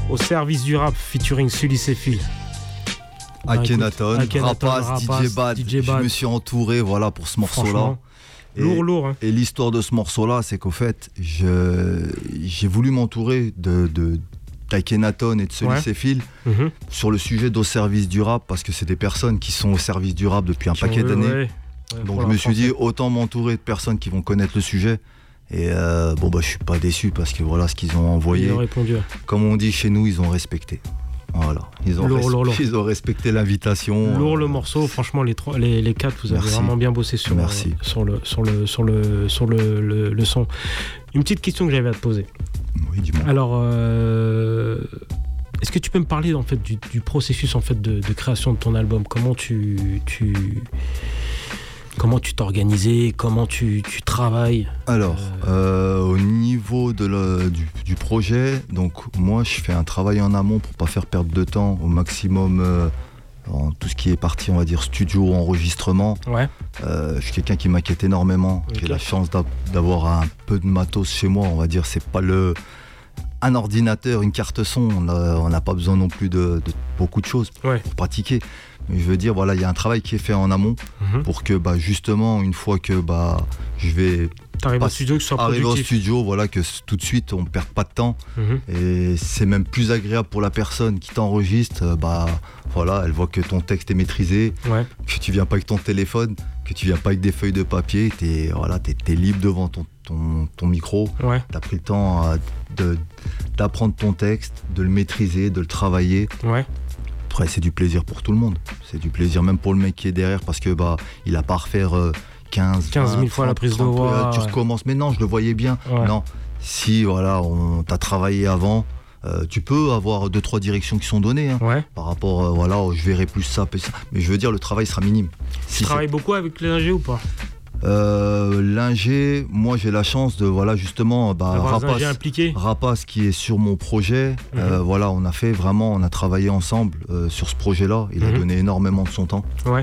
Au service du rap featuring Sully et Phil. Akhenaton, Rapace, DJ Bad. Je me suis entouré voilà, pour ce morceau-là. Lourd. Hein. Et l'histoire de ce morceau-là, c'est qu'au fait, j'ai voulu m'entourer d'Akhenaton et de Sully et Phil sur le sujet d'au service du rap, parce que c'est des personnes qui sont au service du rap depuis un paquet d'années. Ouais, donc je me suis dit, autant m'entourer de personnes qui vont connaître le sujet. Et je suis pas déçu parce que voilà ce qu'ils ont envoyé. Ils ont répondu. Comme on dit chez nous, ils ont respecté. Voilà, ils ont respecté l'invitation. Lourd le morceau, franchement les quatre, vous avez vraiment bien bossé sur le son. Une petite question que j'avais à te poser. Oui, dis-moi. Alors, est-ce que tu peux me parler en fait du processus en fait de création de ton album? Comment tu t'es organisé? Comment tu travailles? Alors, au niveau du projet, donc moi je fais un travail en amont pour pas faire perdre de temps au maximum en tout ce qui est parti, on va dire, studio, enregistrement. Ouais. Je suis quelqu'un qui m'inquiète énormément. Okay. J'ai la chance d'avoir un peu de matos chez moi, on va dire. C'est pas un ordinateur, une carte son, on n'a pas besoin non plus de beaucoup de choses pour pratiquer. Mais je veux dire, voilà, il y a un travail qui est fait en amont pour que justement, une fois que je vais arriver au studio, que ce soit productif. Arriver au studio, voilà, que tout de suite on ne perd pas de temps. Et c'est même plus agréable pour la personne qui t'enregistre. Voilà, elle voit que ton texte est maîtrisé, que tu viens pas avec ton téléphone, que tu viens pas avec des feuilles de papier. T'es libre devant ton micro. T'as pris le temps d'apprendre ton texte, de le maîtriser, de le travailler. Après, c'est du plaisir pour tout le monde. C'est du plaisir même pour le mec qui est derrière, parce que il a pas à refaire 15 000 fois la prise de voix. Tu recommences. Mais non, je le voyais bien. Non, si voilà, on t'a travaillé avant, tu peux avoir 2-3 directions qui sont données par rapport, je verrai plus ça, mais je veux dire, le travail sera minime. Tu travailles beaucoup avec l'ingé ou pas? L'ingé, moi j'ai la chance de justement Rapace qui est sur mon projet. On a travaillé ensemble sur ce projet-là. Il a donné énormément de son temps.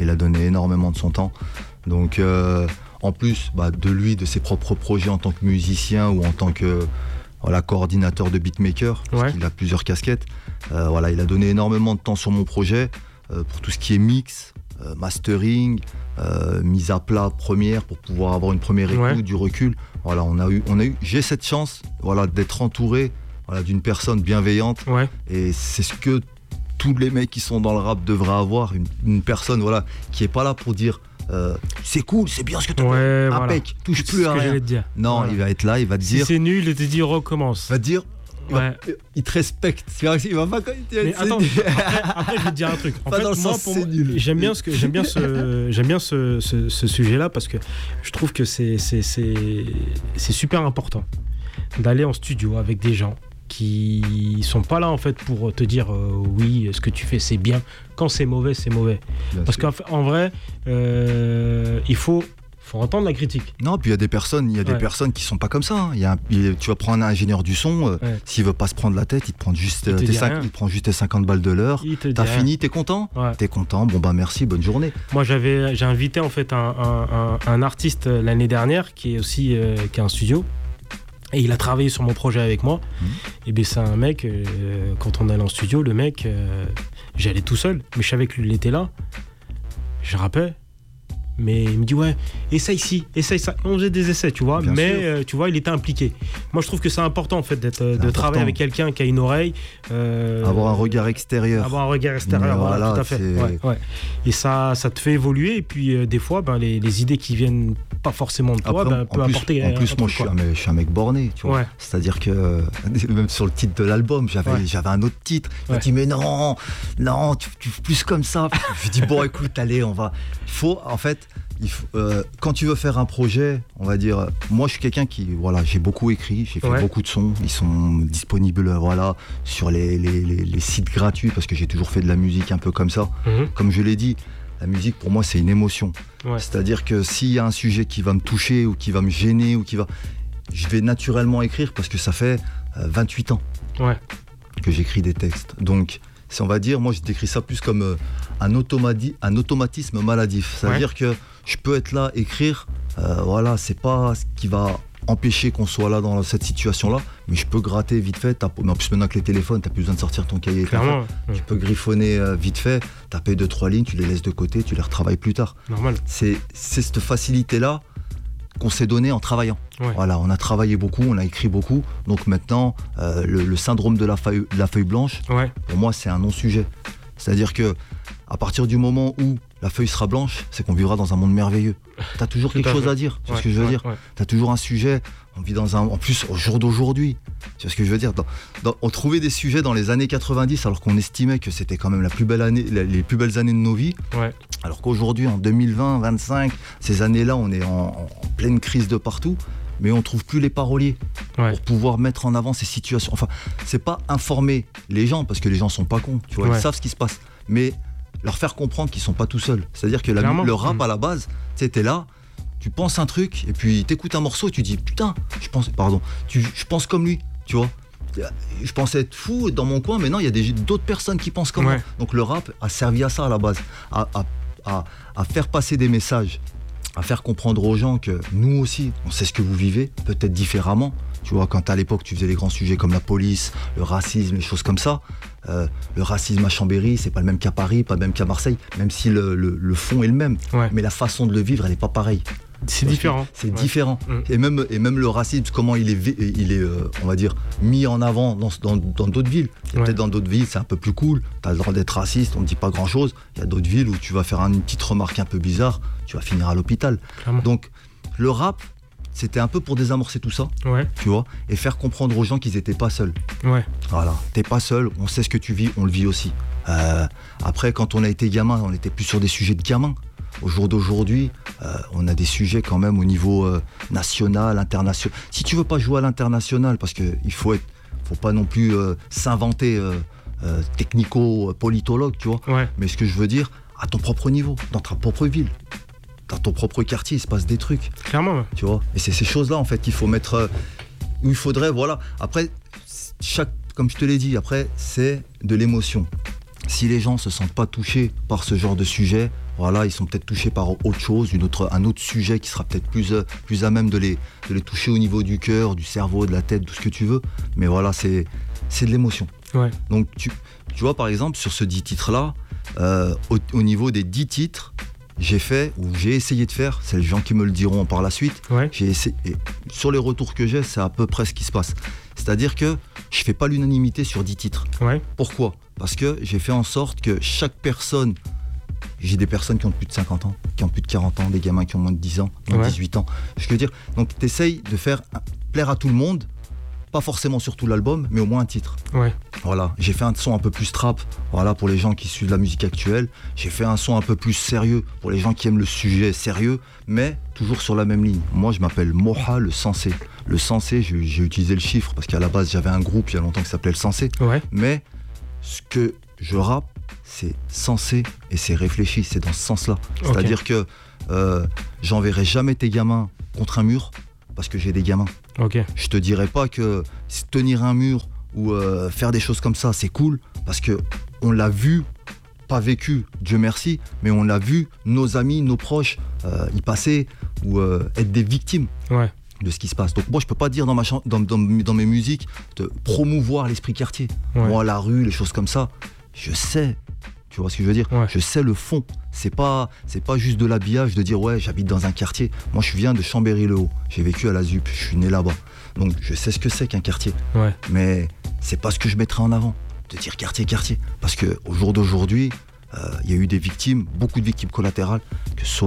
Donc en plus de lui, de ses propres projets en tant que musicien ou en tant que coordinateur de beatmaker, parce qu'il a plusieurs casquettes. Il a donné énormément de temps sur mon projet pour tout ce qui est mix, mastering, mise à plat première pour pouvoir avoir une première écoute, du recul. J'ai cette chance d'être entouré d'une personne bienveillante, et c'est ce que tous les mecs qui sont dans le rap devraient avoir, une personne qui est pas là pour dire c'est cool, c'est bien ce que tu fais, impec, touche plus à rien. Non, il va être là, il va te dire si c'est nul, il te dit recommence. Il va te dire il te respecte. Il va pas. Mais attends, après je vais te dire un truc. En fait, moi, j'aime bien ce sujet-là, parce que je trouve que c'est super important d'aller en studio avec des gens qui sont pas là en fait pour te dire oui, ce que tu fais c'est bien. Quand c'est mauvais, c'est mauvais. Parce qu'en vrai, il faut entendre la critique. Non, puis il y a des personnes qui sont pas comme ça. Tu vas prendre un ingénieur du son, s'il veut pas se prendre la tête, il te prend juste tes 50 balles de l'heure. T'as fini, t'es content ? T'es content, merci, bonne journée. Moi j'ai invité en fait un artiste l'année dernière qui est aussi qui a un studio. Et il a travaillé sur mon projet avec moi. Et bien c'est un mec, quand on allait en studio, le mec, j'allais tout seul, mais je savais que lui il était là. Je rappais. Mais il me dit essaye ça. On faisait des essais, tu vois, tu vois, il était impliqué. Moi je trouve que c'est important en fait de travailler avec quelqu'un qui a une oreille, avoir un regard extérieur. Tout à fait. Et ça te fait évoluer, et puis des fois les idées qui viennent pas forcément de toi peuvent apporter. En plus moi je suis un mec borné, tu vois. C'est-à-dire que même sur le titre de l'album, j'avais un autre titre. Il m'a dit mais non, tu plus comme ça. Je dis écoute, allez, quand tu veux faire un projet, on va dire, moi je suis quelqu'un qui, j'ai beaucoup écrit, j'ai fait beaucoup de sons, ils sont disponibles sur les sites gratuits, parce que j'ai toujours fait de la musique un peu comme ça. Comme je l'ai dit, la musique pour moi c'est une émotion. C'est-à-dire que s'il y a un sujet qui va me toucher ou qui va me gêner je vais naturellement écrire, parce que ça fait 28 ans que j'écris des textes. Donc on va dire, moi je décris ça plus comme un automatisme maladif. C'est-à-dire que je peux être là, écrire, c'est pas ce qui va empêcher qu'on soit là dans cette situation-là, mais je peux gratter vite fait. Mais en plus, maintenant avec les téléphones, t'as plus besoin de sortir ton cahier. Clairement. Tu peux griffonner vite fait, taper 2-3 lignes, tu les laisses de côté, tu les retravailles plus tard. Normal. C'est cette facilité-là qu'on s'est donnée en travaillant. Ouais. Voilà, on a travaillé beaucoup, on a écrit beaucoup, donc maintenant, le syndrome de la feuille blanche, pour moi, c'est un non-sujet. C'est-à-dire que à partir du moment où la feuille sera blanche, c'est qu'on vivra dans un monde merveilleux. T'as toujours quelque chose à dire, tu vois ce que je veux dire. T'as toujours un sujet, on vit en plus au jour d'aujourd'hui, tu vois ce que je veux dire. On trouvait des sujets dans les années 90 alors qu'on estimait que c'était quand même les plus belles années de nos vies. Ouais. Alors qu'aujourd'hui, en 2020, 25, ces années-là, on est en pleine crise de partout, mais on trouve plus les paroliers pour pouvoir mettre en avant ces situations. Enfin, c'est pas informer les gens, parce que les gens sont pas cons, tu vois, ils savent ce qui se passe, mais leur faire comprendre qu'ils sont pas tout seuls. C'est-à-dire que le rap à la base, tu sais, t'es là, tu penses un truc, et puis t'écoutes un morceau et tu dis putain, je pense comme lui, tu vois. Je pensais être fou dans mon coin, mais non, il y a d'autres personnes qui pensent comme moi. Donc le rap a servi à ça à la base, à faire passer des messages, à faire comprendre aux gens que nous aussi, on sait ce que vous vivez, peut-être différemment. Tu vois, quand à l'époque, tu faisais les grands sujets comme la police, le racisme, les choses comme ça. Le racisme à Chambéry, c'est pas le même qu'à Paris, pas le même qu'à Marseille, même si le fond est le même. Mais la façon de le vivre, elle n'est pas pareille. C'est différent. C'est différent. Et même le racisme, comment il est on va dire, mis en avant dans d'autres villes. Peut-être dans d'autres villes, c'est un peu plus cool. Tu as le droit d'être raciste, on ne dit pas grand-chose. Il y a d'autres villes où tu vas faire une petite remarque un peu bizarre, tu vas finir à l'hôpital. Clairement. Donc, le rap, c'était un peu pour désamorcer tout ça, tu vois, et faire comprendre aux gens qu'ils n'étaient pas seuls. Voilà, t'es pas seul, on sait ce que tu vis, on le vit aussi. Après, quand on a été gamin, on était plus sur des sujets de gamins. Au jour d'aujourd'hui, on a des sujets quand même au niveau national, international. Si tu veux pas jouer à l'international, parce qu'il faut pas non plus s'inventer technico-politologue, tu vois. Mais ce que je veux dire, à ton propre niveau, dans ta propre ville. Dans ton propre quartier, il se passe des trucs. Clairement. Tu vois. Et c'est ces choses-là, en fait, qu'il faut mettre... où il faudrait, voilà. Après, comme je te l'ai dit, après, c'est de l'émotion. Si les gens se sentent pas touchés par ce genre de sujet, voilà, ils sont peut-être touchés par autre chose, un autre sujet qui sera peut-être plus à même de les toucher au niveau du cœur, du cerveau, de la tête, tout ce que tu veux. Mais voilà, c'est de l'émotion. Donc, tu vois, par exemple, sur ce 10 titres-là, au niveau des 10 titres, j'ai essayé de faire, c'est les gens qui me le diront par la suite, j'ai essayé, et sur les retours que j'ai, c'est à peu près ce qui se passe. C'est-à-dire que je fais pas l'unanimité sur 10 titres. Pourquoi ? Parce que j'ai fait en sorte que chaque personne, j'ai des personnes qui ont plus de 50 ans, qui ont plus de 40 ans, des gamins qui ont moins de 10 ans, moins de 18 ans. Je veux dire, donc tu essayes de plaire à tout le monde, pas forcément sur tout l'album, mais au moins un titre. Voilà, j'ai fait un son un peu plus trap, voilà, pour les gens qui suivent la musique actuelle. J'ai fait un son un peu plus sérieux pour les gens qui aiment le sujet sérieux, mais toujours sur la même ligne. Moi, je m'appelle Moha le Sensé. Le Sensé, j'ai utilisé le chiffre parce qu'à la base, j'avais un groupe il y a longtemps qui s'appelait le Sensé. Mais ce que je rappe, c'est sensé et c'est réfléchi, c'est dans ce sens-là. C'est-à-dire que j'enverrai jamais tes gamins contre un mur parce que j'ai des gamins. Je te dirais pas que tenir un mur ou faire des choses comme ça, c'est cool parce que on l'a vu, pas vécu, Dieu merci, mais on l'a vu, nos amis, nos proches y passer ou être des victimes de ce qui se passe. Donc moi, je peux pas dire dans mes musiques de promouvoir l'esprit quartier. Moi, la rue, les choses comme ça, je sais. Tu vois ce que je veux dire ? Je sais le fond. C'est pas juste de l'habillage de dire j'habite dans un quartier. Moi, je viens de Chambéry-le-Haut. J'ai vécu à la ZUP. Je suis né là-bas. Donc, je sais ce que c'est qu'un quartier. Mais c'est pas ce que je mettrais en avant, de dire quartier. Parce qu'au jour d'aujourd'hui, il y a eu des victimes, beaucoup de victimes collatérales, que ce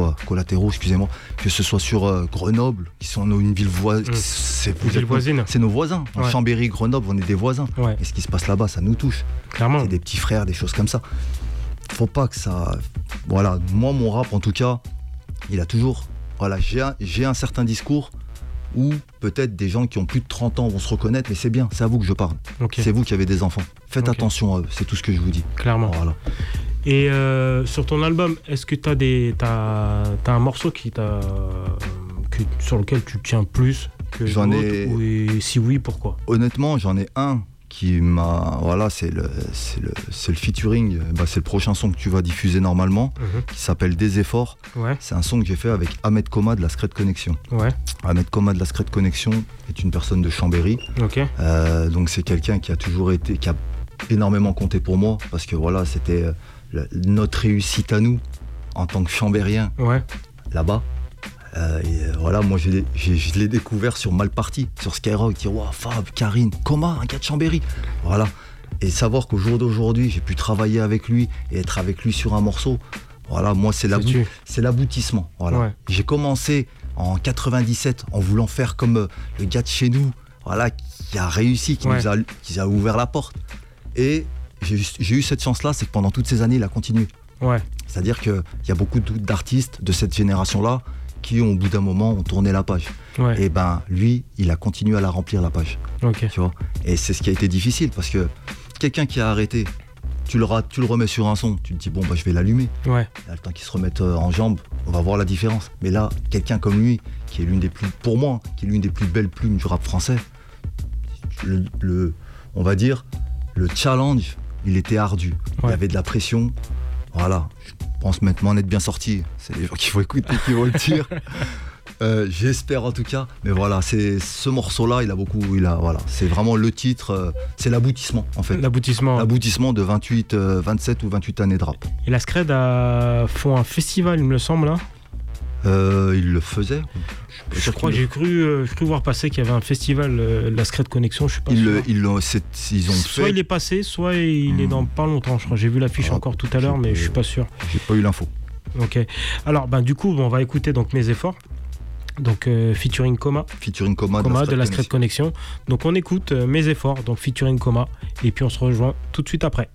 soit sur Grenoble, qui sont une ville voisine. C'est nos voisins. Chambéry, Grenoble, on est des voisins. Et ce qui se passe là-bas, ça nous touche. Clairement. C'est des petits frères, des choses comme ça. Faut pas que ça... Voilà, moi, mon rap, en tout cas, il a toujours... Voilà, j'ai un certain discours où peut-être des gens qui ont plus de 30 ans vont se reconnaître, mais c'est bien, c'est à vous que je parle. C'est vous qui avez des enfants. Faites attention à eux, c'est tout ce que je vous dis. Clairement. Voilà. Et sur ton album, est-ce que t'as un morceau sur lequel tu tiens plus que d'autres ? Et si oui, pourquoi ? Honnêtement, j'en ai un qui m'a... Voilà, c'est le featuring, c'est le prochain son que tu vas diffuser normalement, qui s'appelle Des Efforts. Ouais. C'est un son que j'ai fait avec Ahmed Koma de la Secret Connection. Ouais. Ahmed Koma de la Secret Connection est une personne de Chambéry. Okay. Donc c'est quelqu'un qui a toujours été, qui a énormément compté pour moi, parce que voilà, c'était notre réussite à nous, en tant que Chambérien, là-bas. Voilà, moi je l'ai découvert sur Malparti, sur Skyrock, dire wow, Fab, Karine, Koma, un gars de Chambéry. Voilà. Et savoir qu'au jour d'aujourd'hui, j'ai pu travailler avec lui et être avec lui sur un morceau, voilà, moi c'est l'aboutissement. Voilà. Ouais. J'ai commencé en 97 en voulant faire comme le gars de chez nous, voilà, qui a réussi, qui nous a ouvert la porte. Et j'ai eu cette chance-là, c'est que pendant toutes ces années, il a continué. Ouais. C'est-à-dire qu'il y a beaucoup d'artistes de cette génération-là qui, au bout d'un moment, ont tourné la page. Ouais. Et lui, il a continué à la remplir, la page. Okay. Tu vois. Et c'est ce qui a été difficile, parce que quelqu'un qui a arrêté, tu le remets sur un son, tu te dis, bon, je vais l'allumer. Ouais. Et le temps qu'il se remette en jambe, on va voir la différence. Mais là, quelqu'un comme lui, qui est l'une des plus, pour moi, qui est l'une des plus belles plumes du rap français, on va dire, le challenge, il était ardu. Il y avait de la pression. Voilà. Je pense maintenant en être bien sorti. C'est les gens qui vont écouter qui vont le dire. J'espère en tout cas. Mais voilà, c'est ce morceau-là, c'est vraiment le titre. C'est l'aboutissement en fait. L'aboutissement de 27 ou 28 années de rap. Et la Scred font un festival, il me semble, là. Ils le faisaient. Je crois que j'ai cru voir passer qu'il y avait un festival, la Scred Connection, je suis pas sûr. Ils ont soit il est passé, soit il est dans pas longtemps, je crois. J'ai vu l'affiche encore tout à l'heure, mais je suis pas sûr. J'ai pas eu l'info. Ok. Alors, du coup, on va écouter donc Mes Efforts. Donc featuring Koma. Featuring Koma de la Secret Connection. Donc on écoute Mes Efforts, donc featuring Koma, et puis on se rejoint tout de suite après.